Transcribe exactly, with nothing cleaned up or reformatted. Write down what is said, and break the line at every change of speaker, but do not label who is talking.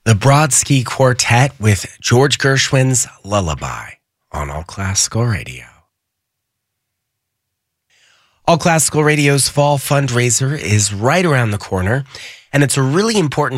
The Brodsky Quartet with George Gershwin's Lullaby on All Classical Radio. All Classical Radio's fall fundraiser is right around the corner, and it's a really important